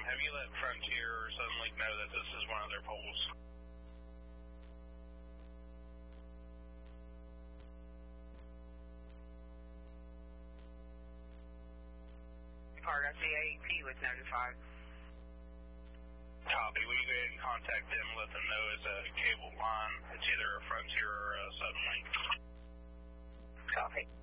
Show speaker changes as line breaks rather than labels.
have you let Frontier or Suddenlink know that this is one of their poles?
Argosy AEP was notified.
Copy. Will you go ahead and contact them and let them know it's a cable line? It's either a Frontier or a Suddenlink.
Copy.